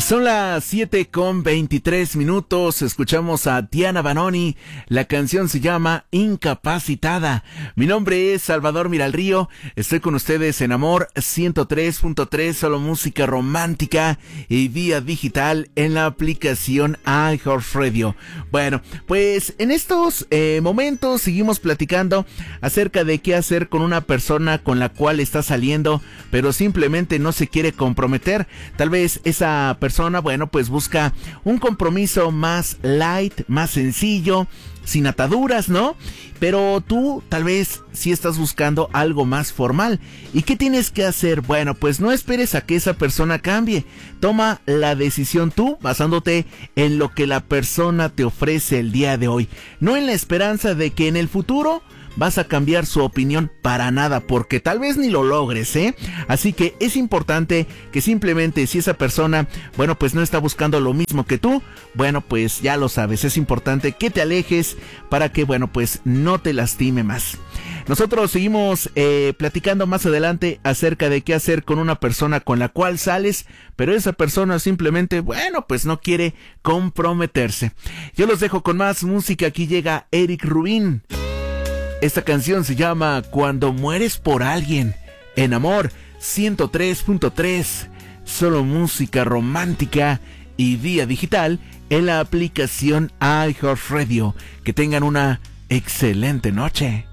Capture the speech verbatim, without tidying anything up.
Son las siete con veintitrés minutos, escuchamos a Diana Banoni, la canción se llama Incapacitada. Mi nombre es Salvador Miralrío, estoy con ustedes en Amor ciento tres punto tres, solo música romántica y vía digital en la aplicación iHeartRadio. Bueno, pues en estos eh, momentos seguimos platicando acerca de qué hacer con una persona con la cual está saliendo, pero simplemente no se quiere comprometer. Tal vez esa persona persona, bueno, pues busca un compromiso más light, más sencillo, sin ataduras, ¿no? Pero tú tal vez sí estás buscando algo más formal. ¿Y qué tienes que hacer? Bueno, pues no esperes a que esa persona cambie. Toma la decisión tú, basándote en lo que la persona te ofrece el día de hoy, no en la esperanza de que en el futuro vas a cambiar su opinión para nada, porque tal vez ni lo logres, ¿eh? Así que es importante que simplemente si esa persona, bueno, pues no está buscando lo mismo que tú, bueno, pues ya lo sabes, es importante que te alejes para que, bueno, pues no te lastime más. Nosotros seguimos eh, platicando más adelante acerca de qué hacer con una persona con la cual sales, pero esa persona simplemente, bueno, pues no quiere comprometerse. Yo los dejo con más música, aquí llega Eric Rubin. Esta canción se llama Cuando mueres por alguien, en Amor ciento tres punto tres, solo música romántica y vía digital en la aplicación iHeartRadio. Que tengan una excelente noche.